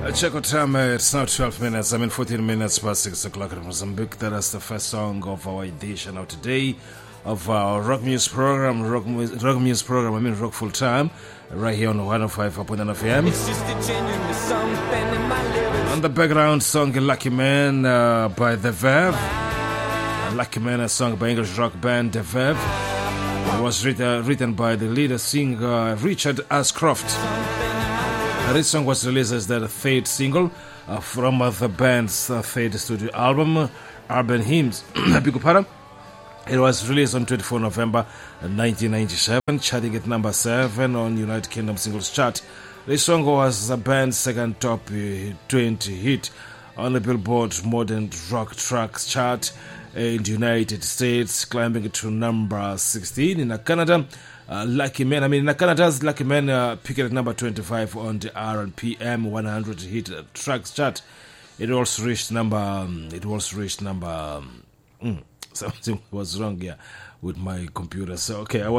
Check out time, it's now 12 minutes, 14 minutes past 6 o'clock in Mozambique. That is the first song of our edition of today of our rock music program, rock full time, right here on 105.9 FM. On the background song, Lucky Man by The Verve. Lucky Man, a song by English rock band The Verve. It was written by the leader singer Richard Ashcroft. This song was released as the third single from the band's third studio album, Urban Hymns. It was released on 24 November 1997, charting at number 7 on United Kingdom Singles Chart. This song was the band's second top 20 hit on the Billboard Modern Rock Tracks chart in the United States, climbing to number 16 in Canada. Lucky Man, in Canada's Lucky Man peaked at number 25 on the RPM 100 hit tracks chart. It also reached number. Something was wrong here with my computer. So okay, it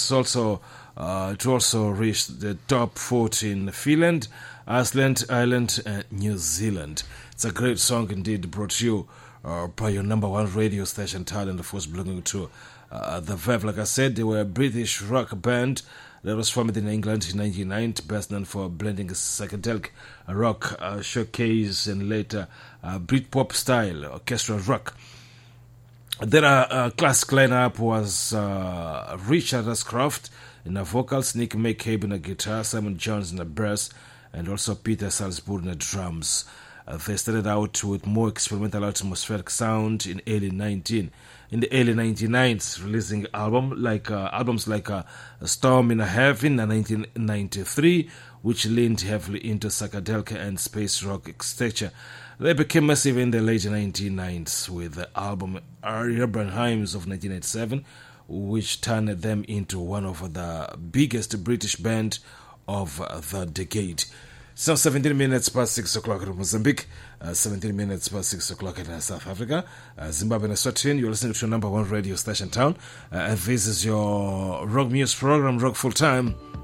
also reached the top 40 in Finland, Iceland, Ireland, and New Zealand. It's a great song indeed, brought to you by your number one radio station, Talent, of course, belonging to The Verve. Like I said, they were a British rock band that was formed in England in 1990, best known for blending psychedelic rock, showcase, and later Britpop style orchestral rock. Their classic lineup was Richard Ashcroft in the vocals, Nick McCabe in the guitar, Simon Jones in the bass, and also Peter Salzburg in the drums. They started out with more experimental atmospheric sound in the early 1990s, releasing albums like Storm in Heaven in 1993, which leaned heavily into psychedelic and space rock texture. They became massive in the late 1990s with the album Urban Hymns of 1987, which turned them into one of the biggest British band of the decade. So 17 minutes past 6 o'clock in Mozambique, 17 minutes past 6 o'clock in South Africa, Zimbabwe and Eswatini. You're listening to your number one radio station town. This is your rock music program, Rock Full Time.